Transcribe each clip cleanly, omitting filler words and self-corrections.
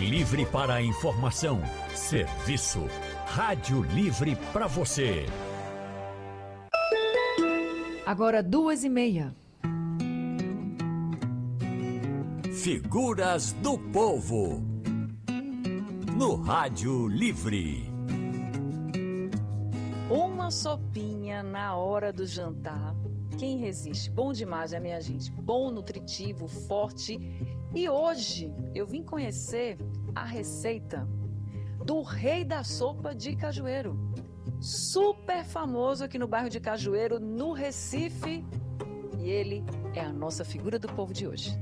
Livre para a informação, serviço. Rádio Livre para você. Agora 2h30. Figuras do Povo. No Rádio Livre. Uma sopinha na hora do jantar. Quem resiste? Bom demais, né, minha gente? Bom, nutritivo, forte. E hoje eu vim conhecer a receita do rei da sopa de Cajueiro. Super famoso aqui no bairro de Cajueiro, no Recife. E ele é a nossa figura do povo de hoje.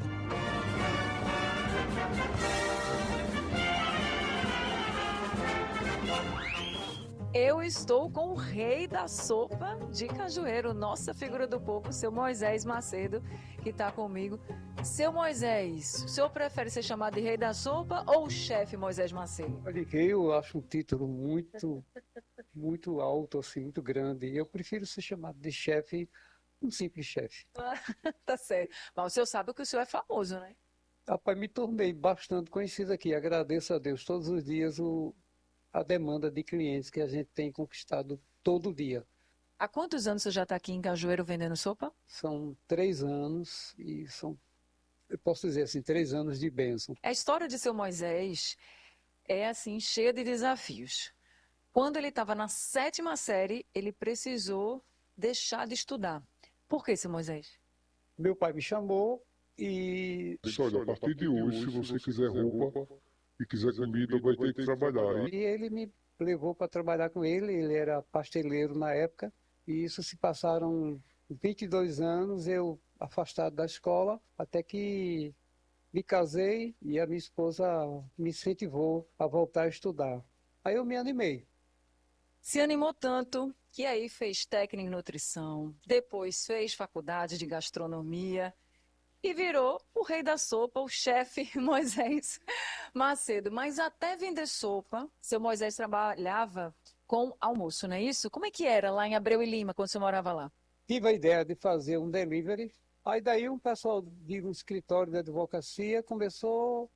Eu estou com o rei da sopa de Cajueiro, nossa figura do povo, seu Moisés Macedo, que está comigo. Seu Moisés, o senhor prefere ser chamado de rei da sopa ou chefe Moisés Macedo? Olha, eu acho um título muito alto, assim, muito grande. Eu prefiro ser chamado de chefe, um simples chefe. Tá certo. Mas o senhor sabe que o senhor é famoso, né? Rapaz, me tornei bastante conhecido aqui. Agradeço a Deus todos os dias a demanda de clientes que a gente tem conquistado todo dia. Há quantos anos você já está aqui em Cajueiro vendendo sopa? São 3 anos e eu posso dizer assim, 3 anos de bênção. A história de seu Moisés é assim, cheia de desafios. Quando ele estava na 7ª série, ele precisou deixar de estudar. Por que, seu Moisés? Meu pai me chamou e... Olha, a partir de hoje, se você quiser roupa e quiser comida, vai ter que trabalhar. E ele me levou para trabalhar com ele era pasteleiro na época, e isso se passaram 22 anos, eu afastado da escola, até que me casei e a minha esposa me incentivou a voltar a estudar. Aí eu me animei. Se animou tanto que aí fez técnico em nutrição, depois fez faculdade de gastronomia e virou o rei da sopa, o chefe Moisés Macedo. Mas até vender sopa, seu Moisés trabalhava com almoço, não é isso? Como é que era lá em Abreu e Lima, quando você morava lá? Tive a ideia de fazer um delivery. Aí daí um pessoal de um escritório de advocacia começou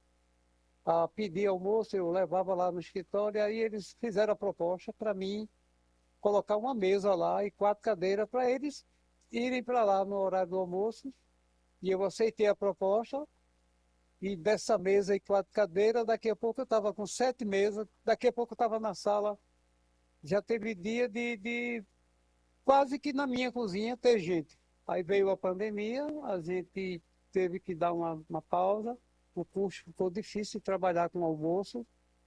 a pedir almoço, eu levava lá no escritório, e aí eles fizeram a proposta para mim colocar uma mesa lá e 4 cadeiras para eles irem para lá no horário do almoço. E eu aceitei a proposta, e dessa mesa e 4 cadeiras, daqui a pouco eu estava com 7 mesas, daqui a pouco eu estava na sala. Já teve dia de quase que na minha cozinha ter gente. Aí veio a pandemia, a gente teve que dar uma pausa, o custo ficou difícil de trabalhar com almoço,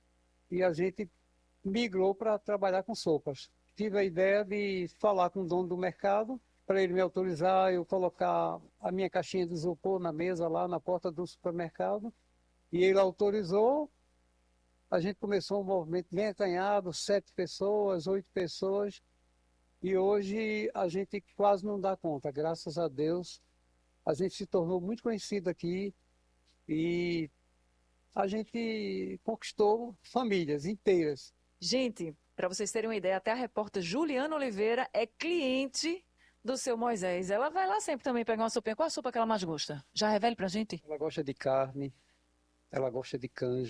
e a gente migrou para trabalhar com sopas. Tive a ideia de falar com o dono do mercado, para ele me autorizar eu colocar a minha caixinha de isopor na mesa lá na porta do supermercado. E ele autorizou, a gente começou um movimento bem acanhado, 7 pessoas, 8 pessoas, e hoje a gente quase não dá conta. Graças a Deus, a gente se tornou muito conhecido aqui e a gente conquistou famílias inteiras. Gente, para vocês terem uma ideia, até a repórter Juliana Oliveira é cliente do seu Moisés. Ela vai lá sempre também pegar uma sopinha. Qual a sopa que ela mais gosta? Já revele pra gente? Ela gosta de carne, ela gosta de canja,